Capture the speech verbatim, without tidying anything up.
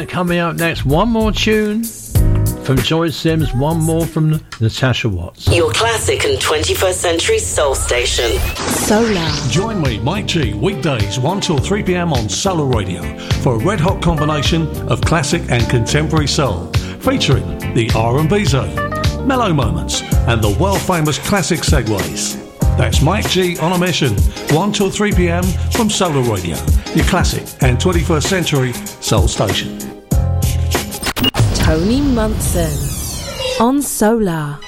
Right, coming up next, one more tune from Joy Sims, one more from Natasha Watts. Your classic and twenty-first century soul station. Solar. Join me, Mike G, weekdays one till three p.m. on Solar Radio for a red-hot combination of classic and contemporary soul, featuring the R and B zone, mellow moments, and the world-famous classic segues. That's Mike G on a mission, one till three p.m. from Solar Radio, your classic and twenty-first century soul station. Tony Munson on Solar.